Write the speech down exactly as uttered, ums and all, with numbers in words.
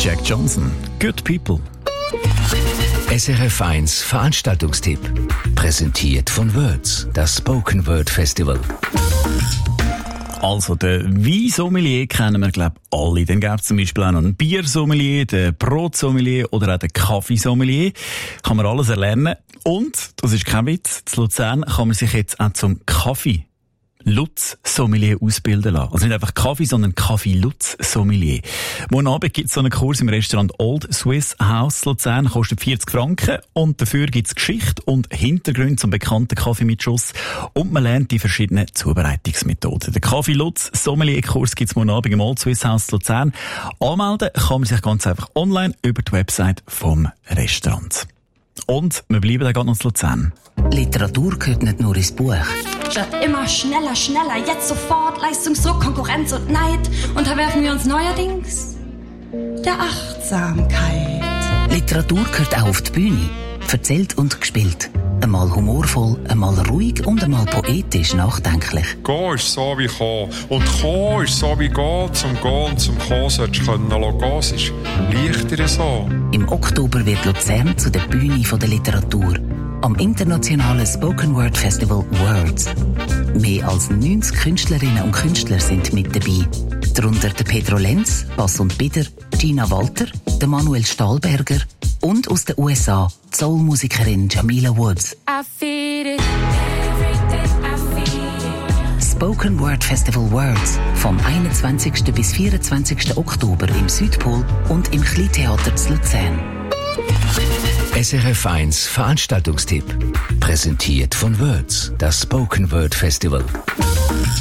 Jack Johnson, Good People. S R F eins Veranstaltungstipp. Präsentiert von Words, das Spoken Word Festival. Also, den Weinsommelier kennen wir, glaube ich, alle. Dann gäbe es zum Beispiel auch noch einen Biersommelier, den Brotsommelier oder auch den Kaffeesommelier. Kann man alles erlernen. Und, das ist kein Witz, in Luzern kann man sich jetzt auch zum Kaffee Lutz Sommelier ausbilden lassen. Also nicht einfach Kaffee, sondern Kaffee Lutz Sommelier. Morgen Abend gibt es so einen Kurs im Restaurant Old Swiss House Luzern, kostet vierzig Franken und dafür gibt es Geschichte und Hintergründe zum bekannten Kaffee mit Schuss und man lernt die verschiedenen Zubereitungsmethoden. Den Kaffee Lutz Sommelier Kurs gibt es morgen Abend im Old Swiss House Luzern. Anmelden kann man sich ganz einfach online über die Website vom Restaurant. Und wir bleiben da gerade noch in Luzern. Literatur gehört nicht nur ins Buch. Statt immer schneller, schneller, jetzt sofort, Leistungsdruck, Konkurrenz und Neid, unterwerfen wir uns neuerdings der Achtsamkeit. Literatur gehört auch auf die Bühne. Erzählt und gespielt. Einmal humorvoll, einmal ruhig und einmal poetisch nachdenklich. Gehen ist so wie kommen. Und kommen ist so wie gehen. Zum Gehen und zum Kommen solltest du können lassen. Es ist leichter so. Im Oktober wird Luzern zu der Bühne der Literatur. Am internationalen Spoken Word Festival Words. Mehr als neunzig Künstlerinnen und Künstler sind mit dabei. Darunter der Pedro Lenz, Bass und Bieder, Gina Walter, der Manuel Stahlberger und aus den U S A die Soul-Musikerin Jamila Woods. I feel it. Every day I feel it. Spoken Word Festival Words vom einundzwanzigsten bis vierundzwanzigsten Oktober im Südpol und im Kleintheater zu Luzern. S R F eins Veranstaltungstipp. Präsentiert von Words, das Spoken Word Festival.